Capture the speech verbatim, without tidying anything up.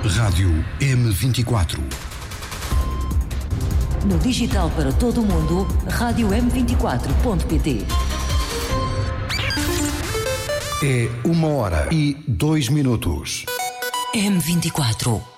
Rádio M vinte e quatro. No digital para todo o mundo, rádio m vinte e quatro ponto pt. É uma hora e dois minutos. M vinte e quatro.